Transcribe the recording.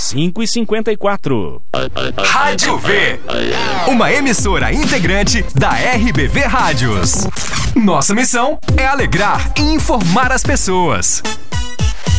5h54. Rádio V, uma emissora integrante da RBV Rádios. Nossa missão é alegrar e informar as pessoas.